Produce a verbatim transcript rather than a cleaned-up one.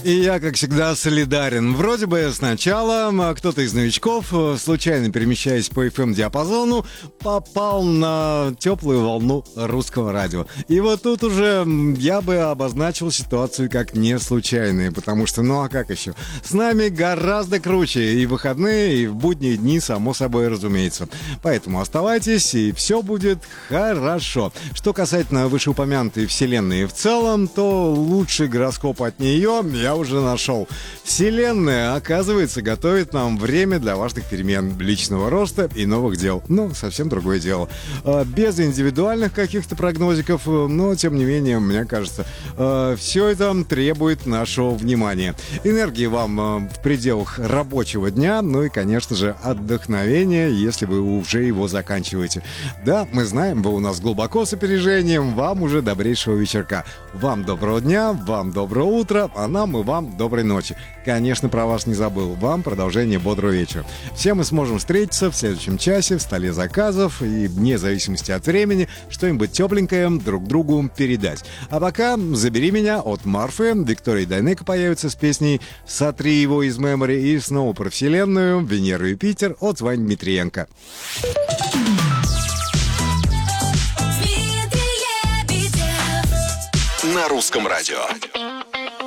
И я, как всегда, солидарен. Вроде бы сначала кто-то из новичков, случайно перемещаясь по эф эм-диапазону, попал на теплую волну русского радио. И вот тут уже я бы обозначил ситуацию как не случайную, потому что, ну а как еще? С нами гораздо круче и в выходные, и в будние дни, само собой, разумеется. Поэтому оставайтесь, и все будет хорошо. Что касательно вышеупомянутой вселенной в целом, то лучший гороскоп от нее я уже нашел. Вселенная, оказывается, готовит нам время для важных перемен, личного роста и новых дел. Ну, совсем другое дело. Без индивидуальных каких-то прогнозиков, но, тем не менее, мне кажется, все это требует нашего внимания. Энергии вам в пределах рабочего дня, ну и, конечно же, отдохновения, если вы уже его заканчиваете. Да, мы знаем, вы у нас глубоко с опережением, вам уже добрейшего вечерка. Вам доброго дня, вам доброго утра, а нам и вам доброй ночи. Конечно, про вас не забыл. Вам продолжение бодрого вечера. Все мы сможем встретиться в следующем часе в столе заказов и, вне зависимости от времени, что-нибудь тепленькое друг другу передать. А пока «Забери меня» от Марфы. Виктория Дайнеко появится с песней «Сотри его из мемори». И снова про вселенную «Венеру и Юпитер» от Вани Дмитриенко. На русском радио.